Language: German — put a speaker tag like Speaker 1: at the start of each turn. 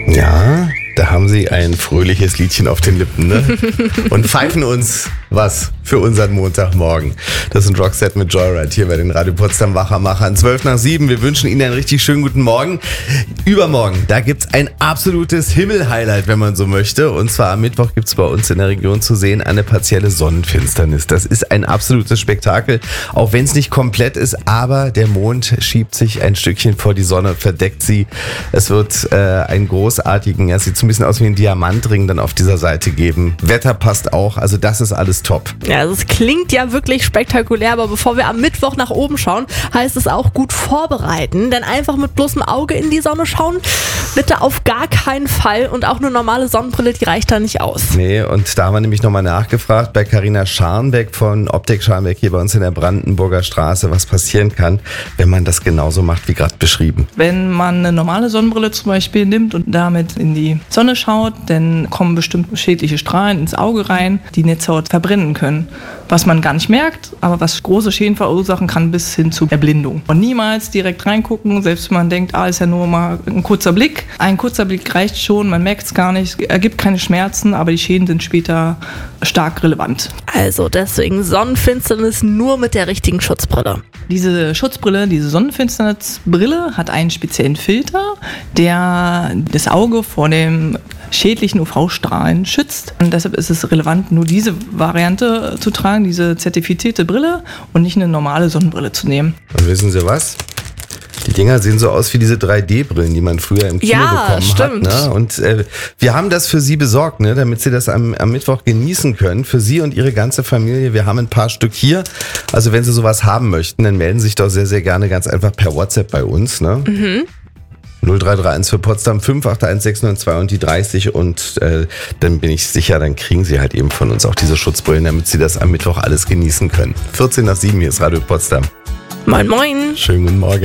Speaker 1: Ja, da haben Sie ein fröhliches Liedchen auf den Lippen, ne? Und pfeifen uns was für unseren Montagmorgen. Das sind Roxette mit Joyride hier bei den Radio Potsdam Wachermachern. 6:55. Wir wünschen Ihnen einen richtig schönen guten Morgen. Übermorgen, da gibt's ein absolutes Himmel-Highlight, wenn man so möchte. Und zwar am Mittwoch gibt's bei uns in der Region zu sehen eine partielle Sonnenfinsternis. Das ist ein absolutes Spektakel, auch wenn es nicht komplett ist. Aber der Mond schiebt sich ein Stückchen vor die Sonne, verdeckt sie. Es wird einen großartigen, ja, sieht so ein bisschen aus wie ein Diamantring dann auf dieser Seite geben. Wetter passt auch, also das ist alles top.
Speaker 2: Ja, also es klingt ja wirklich spektakulär, aber bevor wir am Mittwoch nach oben schauen, heißt es auch gut vorbereiten, denn einfach mit bloßem Auge in die Sonne schauen, bitte auf gar keinen Fall, und auch eine normale Sonnenbrille, die reicht da nicht aus.
Speaker 1: Nee, und da haben wir nämlich nochmal nachgefragt bei Carina Scharnbeck von Optik Scharnbeck hier bei uns in der Brandenburger Straße, was passieren kann, wenn man das genauso macht wie gerade beschrieben.
Speaker 3: Wenn man eine normale Sonnenbrille zum Beispiel nimmt und damit in die Sonne schaut, dann kommen bestimmt schädliche Strahlen ins Auge rein, die Netzhaut verbrennen können. Was man gar nicht merkt, aber was große Schäden verursachen kann bis hin zu Erblindung. Und niemals direkt reingucken, selbst wenn man denkt, ist ja nur mal ein kurzer Blick. Ein kurzer Blick reicht schon, man merkt es gar nicht, ergibt keine Schmerzen, aber die Schäden sind später stark relevant.
Speaker 2: Also deswegen Sonnenfinsternis nur mit der richtigen Schutzbrille.
Speaker 3: Diese Schutzbrille, diese Sonnenfinsternisbrille hat einen speziellen Filter, der das Auge vor dem schädlichen UV-Strahlen schützt. Und deshalb ist es relevant, nur diese Variante zu tragen, diese zertifizierte Brille, und nicht eine normale Sonnenbrille zu nehmen.
Speaker 1: Und wissen Sie was? Die Dinger sehen so aus wie diese 3D-Brillen, die man früher im Kino bekommen
Speaker 2: stimmt.
Speaker 1: hat. Ne? Und wir haben das für Sie besorgt, ne? Damit Sie das am Mittwoch genießen können. Für Sie und Ihre ganze Familie. Wir haben ein paar Stück hier. Also wenn Sie sowas haben möchten, dann melden Sie sich doch sehr, sehr gerne ganz einfach per WhatsApp bei uns. Ne? 0331 für Potsdam 581692 und die 30. Und dann bin ich sicher, dann kriegen Sie halt eben von uns auch diese Schutzbrillen, damit Sie das am Mittwoch alles genießen können. 7:14, hier ist Radio Potsdam.
Speaker 2: Moin, moin.
Speaker 1: Schönen guten Morgen.